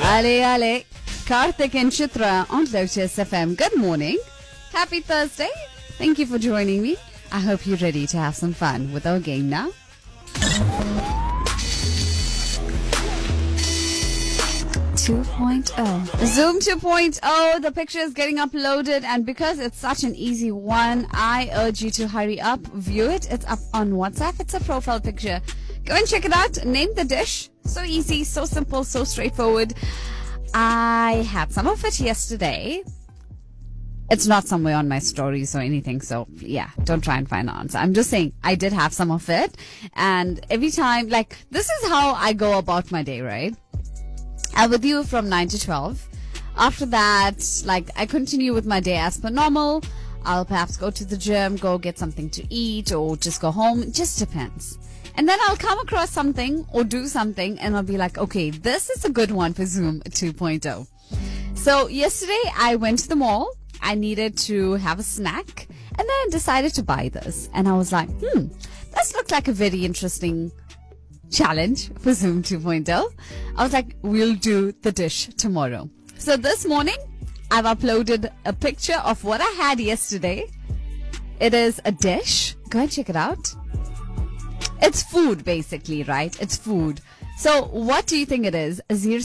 Ale Ale, Karthik and Chitra on Lotus FM. Good morning. Happy Thursday. Thank you for joining me. I hope you're ready to have some fun with our game now. Zoom 2.0. The picture is getting uploaded, and because it's such an easy one, I urge you to hurry up, view it. It's up on WhatsApp. It's a profile picture. Go and check it out. Name the dish. So easy, so simple, so straightforward. I had some of it yesterday. It's not somewhere on my stories or anything, so yeah, don't try and find the answer. I'm just saying I did have some of it, and every time, like, this is how I go about my day, right? I'm with you from 9 to 12. After that, like, I continue with my day as per normal. I'll perhaps go to the gym, go get something to eat, or just go home. It just depends. And then I'll come across something or do something, and I'll be like, okay, this is a good one for Zoom 2.0. So yesterday I went to the mall. I needed to have a snack, and then decided to buy this. And I was like, this looks like a very interesting challenge for Zoom 2.0. I was like, we'll do the dish tomorrow. So this morning, I've uploaded a picture of what I had yesterday. It is a dish. Go and check it out. It's food, basically, right? It's food. So what do you think it is?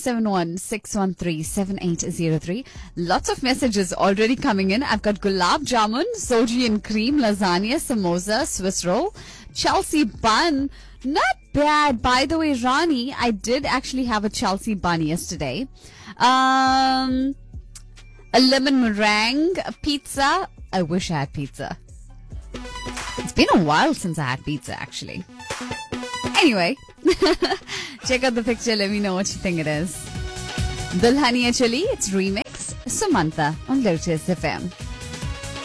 071-613-7803. Lots of messages already coming in. I've got gulab jamun, soji and cream, lasagna, samosa, Swiss roll, Chelsea bun. Not bad. By the way, Rani, I did actually have a Chelsea bun yesterday. A lemon meringue, a pizza. I wish I had pizza. It's been a while since I had pizza, actually. Anyway, check out the picture. Let me know what you think it is. Dulhania Chali, it's remix. Samantha on Lotus FM.